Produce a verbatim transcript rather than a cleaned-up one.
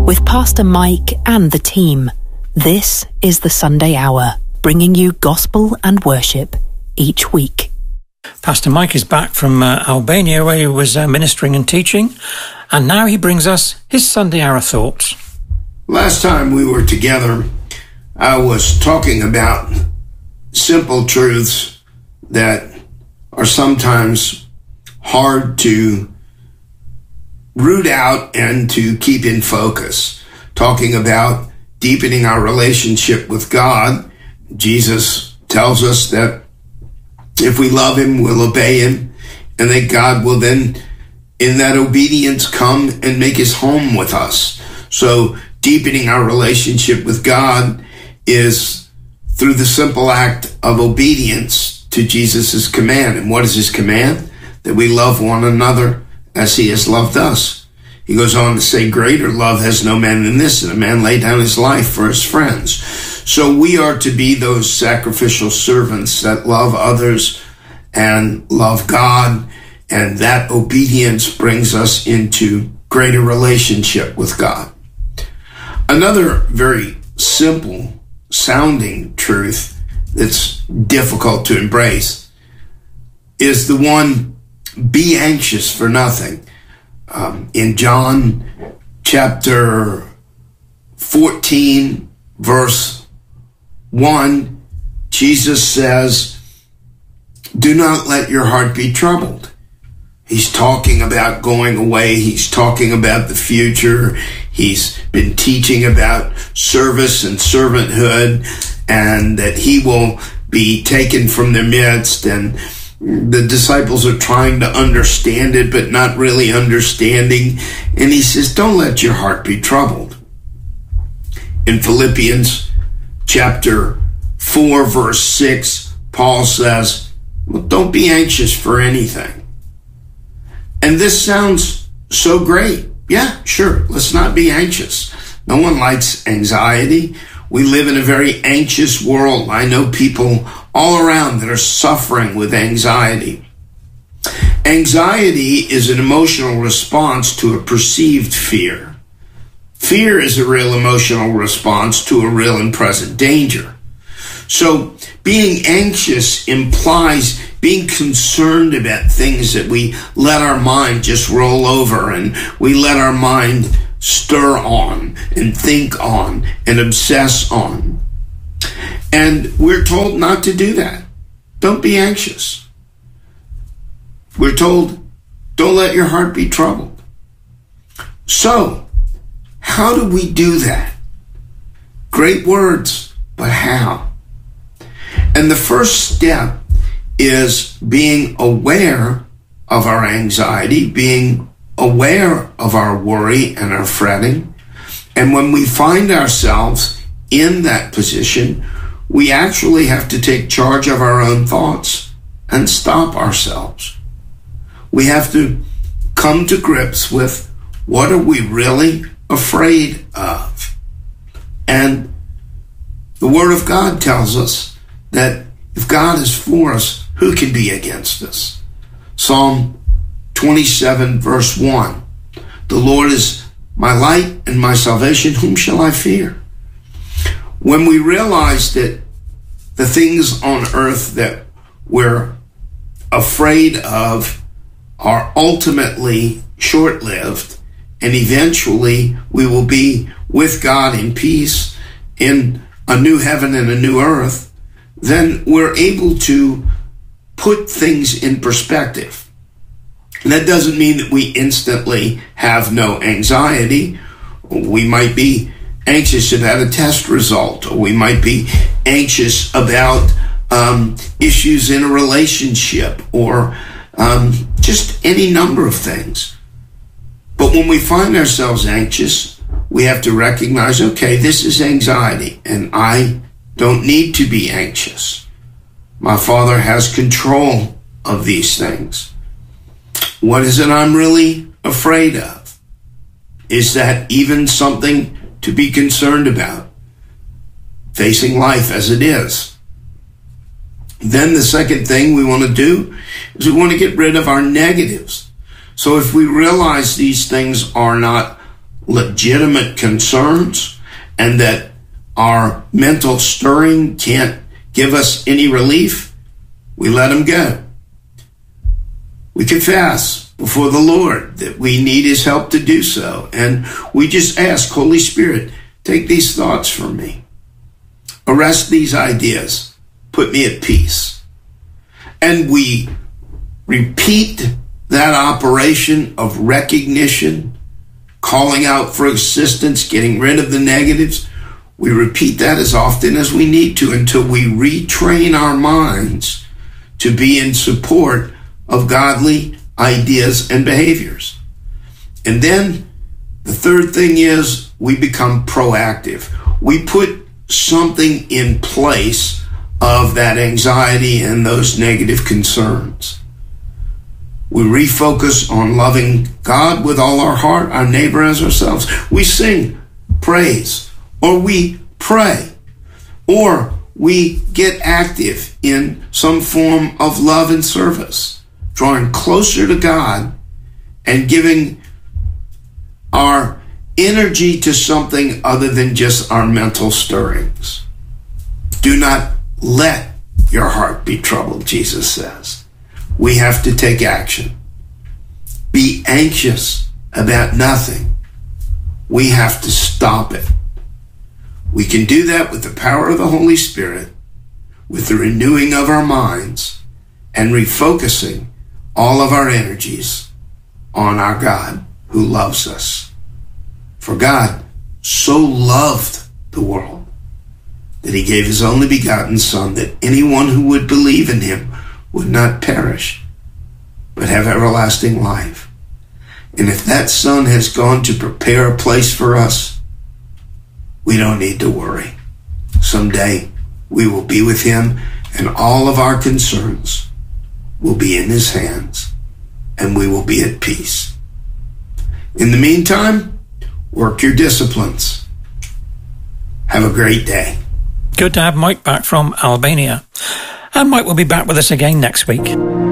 With Pastor Mike and the team, this is the Sunday Hour, bringing you gospel and worship each week. Pastor Mike is back from uh, Albania, where he was uh, ministering and teaching, and now he brings us his Sunday Hour thoughts. Last time we were together, I was talking about simple truths that are sometimes hard to root out and to keep in focus. Talking about deepening our relationship with God. Jesus tells us that if we love him, we'll obey him, and that God will then, in that obedience, come and make his home with us. So deepening our relationship with God is through the simple act of obedience to Jesus' command. And what is his command? That we love one another as he has loved us. He goes on to say, greater love has no man than this, that a man lay down his life for his friends. So we are to be those sacrificial servants that love others and love God, and that obedience brings us into greater relationship with God. Another very simple sounding truth that's difficult to embrace is the one, be anxious for nothing. Um, in John chapter fourteen, verse one, Jesus says, do not let your heart be troubled. He's talking about going away. He's talking about the future. He's been teaching about service and servanthood, and that he will be taken from their midst, and the disciples are trying to understand it, but not really understanding. And he says, don't let your heart be troubled. In Philippians chapter four, verse six, Paul says, well, don't be anxious for anything. And this sounds so great. Yeah, sure. Let's not be anxious. No one likes anxiety. We live in a very anxious world. I know people all around that are suffering with anxiety. Anxiety is an emotional response to a perceived fear. Fear is a real emotional response to a real and present danger. So being anxious implies being concerned about things that we let our mind just roll over, and we let our mind stir on and think on and obsess on. And we're told not to do that. Don't be anxious. We're told, don't let your heart be troubled. So, how do we do that? Great words, but how? And the first step is being aware of our anxiety, being aware of our worry and our fretting. And when we find ourselves in that position, we actually have to take charge of our own thoughts and stop ourselves. We have to come to grips with, what are we really afraid of? And the Word of God tells us that if God is for us, who can be against us? Psalm twenty-seven, verse one. The Lord is my light and my salvation. Whom shall I fear? When we realize that the things on earth that we're afraid of are ultimately short-lived, and eventually we will be with God in peace in a new heaven and a new earth, then we're able to put things in perspective. And that doesn't mean that we instantly have no anxiety. We might be anxious about a test result, or we might be anxious about um, issues in a relationship, or um, just any number of things. But when we find ourselves anxious, we have to recognize, okay, this is anxiety, and I don't need to be anxious. My Father has control of these things. What is it I'm really afraid of? Is that even something to be concerned about? Facing life as it is. Then the second thing we want to do is we want to get rid of our negatives. So if we realize these things are not legitimate concerns and that our mental stirring can't give us any relief, we let them go. We confess before the Lord that we need his help to do so. And we just ask, Holy Spirit, take these thoughts from me. Arrest these ideas. Put me at peace. And we repeat that operation of recognition, calling out for assistance, getting rid of the negatives. We repeat that as often as we need to until we retrain our minds to be in support of godly ideas and behaviors. And then the third thing is we become proactive. We put something in place of that anxiety and those negative concerns. We refocus on loving God with all our heart, our neighbor as ourselves. We sing praise, or we pray, or we get active in some form of love and service, drawing closer to God and giving our energy to something other than just our mental stirrings. Do not let your heart be troubled, Jesus says. We have to take action. Be anxious about nothing. We have to stop it. We can do that with the power of the Holy Spirit, with the renewing of our minds, and refocusing all of our energies on our God who loves us. For God so loved the world that he gave his only begotten Son, that anyone who would believe in him would not perish, but have everlasting life. And if that Son has gone to prepare a place for us, we don't need to worry. Someday we will be with him, and all of our concerns will be in his hands, and we will be at peace. In the meantime, work your disciplines. Have a great day. Good to have Mike back from Albania. And Mike will be back with us again next week.